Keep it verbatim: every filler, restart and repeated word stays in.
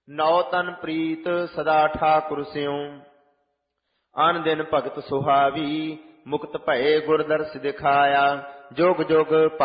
ਨੌ ਤਨ ਪ੍ਰੀਤ ਸਦਾ ਠਾਕੁਰ ਸਿਉ। ਆਨ ਦਿਨ ਭਗਤ ਸੁਹਾਵੀ ਮੁਕਤ ਭਏ ਗੁਰ ਦਰਸ ਦਿਖਾਇਆ। ਜੁਗ ਜੁਗ